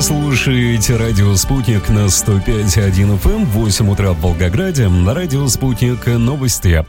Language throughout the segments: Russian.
слушаете радио «Спутник» на 105.1 FM, 8 утра в Волгограде. На радио «Спутник» новости.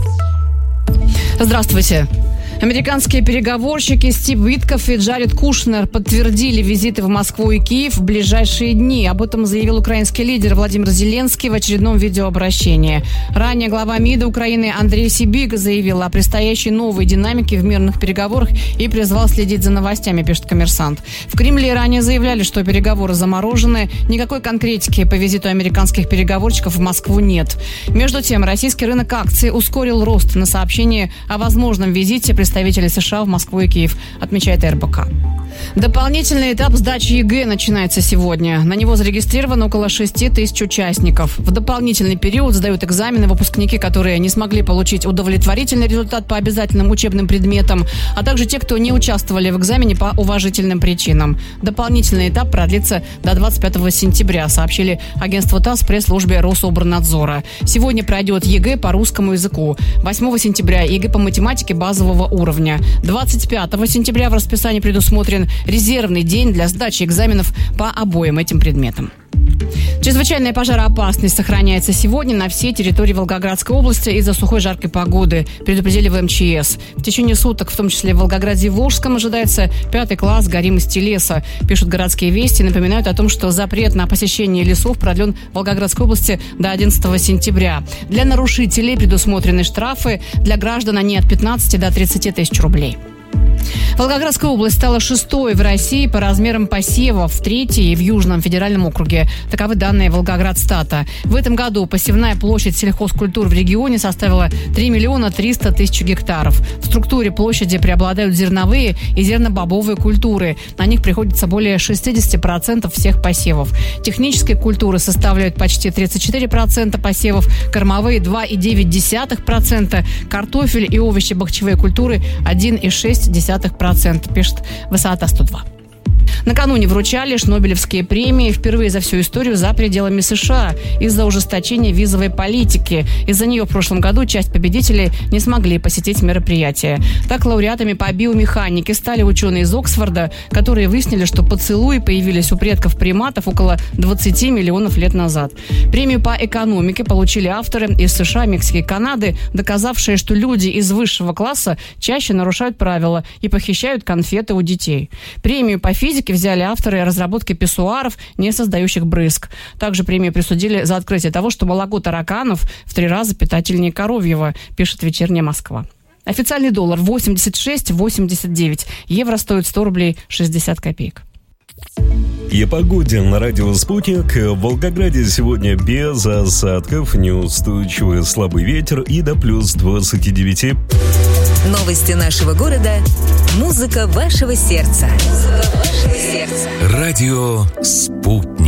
Здравствуйте. Американские переговорщики Стив Уитков и Джаред Кушнер подтвердили визиты в Москву и Киев в ближайшие дни. Об этом заявил украинский лидер Владимир Зеленский в очередном видеообращении. Ранее глава МИДа Украины Андрей Сибига заявил о предстоящей новой динамике в мирных переговорах и призвал следить за новостями, пишет «Коммерсант». В Кремле ранее заявляли, что переговоры заморожены. Никакой конкретики по визиту американских переговорщиков в Москву нет. Между тем, российский рынок акций ускорил рост на сообщение о возможном визите представителей США в Москву и Киев, отмечает РБК. Дополнительный этап сдачи ЕГЭ начинается сегодня. На него зарегистрировано около 6 тысяч участников. В дополнительный период сдают экзамены выпускники, которые не смогли получить удовлетворительный результат по обязательным учебным предметам, а также те, кто не участвовали в экзамене по уважительным причинам. Дополнительный этап продлится до 25 сентября, сообщили агентству ТАСС в пресс-службе Рособорнадзора. Сегодня пройдет ЕГЭ по русскому языку. 8 сентября ЕГЭ по математике базового уровня. 25 сентября в расписании предусмотрен резервный день для сдачи экзаменов по обоим этим предметам. Чрезвычайная пожароопасность сохраняется сегодня на всей территории Волгоградской области из-за сухой жаркой погоды, предупредили в МЧС. В течение суток, в том числе в Волгограде и Волжском, ожидается 5 класс горимости леса. Пишут городские вести и напоминают о том, что запрет на посещение лесов продлен в Волгоградской области до 11 сентября. Для нарушителей предусмотрены штрафы, для граждан они от 15 до 30 тысяч рублей. Волгоградская область стала 6-й в России по размерам посевов, в 3-й в Южном федеральном округе. Таковы данные Волгоградстата. В этом году посевная площадь сельхозкультур в регионе составила 3 миллиона 300 тысяч гектаров. В структуре площади преобладают зерновые и зернобобовые культуры. На них приходится более 60% всех посевов. Технические культуры составляют почти 34% посевов, кормовые 2,9%, картофель и овощи-бахчевые культуры 1,6%, пишет «Высота 102». Накануне вручали Шнобелевские премии впервые за всю историю за пределами США из-за ужесточения визовой политики. Из-за нее в прошлом году часть победителей не смогли посетить мероприятие. Так, лауреатами по биомеханике стали ученые из Оксфорда, которые выяснили, что поцелуи появились у предков приматов около 20 миллионов лет назад. Премию по экономике получили авторы из США, Мексики и Канады, доказавшие, что люди из высшего класса чаще нарушают правила и похищают конфеты у детей. Премию по физике взяли авторы разработки писсуаров, не создающих брызг. Также премию присудили за открытие того, что молоко тараканов в 3 раза питательнее коровьего, пишет «Вечерняя Москва». Официальный доллар 86,89. Евро стоит 100 рублей 60 копеек. И о погоде на радио «Спутник». В Волгограде сегодня без осадков, неустойчивый слабый ветер и до плюс 29. Новости нашего города. Музыка вашего сердца. Радио «Спутник».